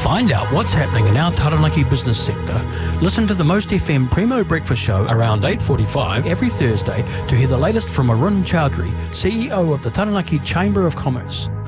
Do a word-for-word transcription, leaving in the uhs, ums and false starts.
find out what's happening in our Taranaki business sector, listen to the Most F M Primo Breakfast Show around eight forty-five every Thursday to hear the latest from Arun Chowdhury, C E O of the Taranaki Chamber of Commerce.